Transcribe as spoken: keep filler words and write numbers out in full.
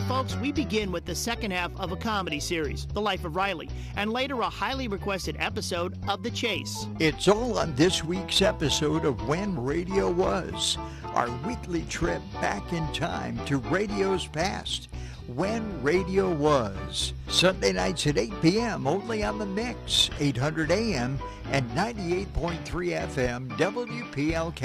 folks, we begin with the second half of a comedy series, The Life of Riley, and later a highly requested episode of The Chase. It's all on this week's episode of When Radio Was, our weekly trip back in time to radio's past. When Radio Was, Sunday nights at eight p.m. only on The Mix, eight hundred A M and ninety-eight point three F M W P L K.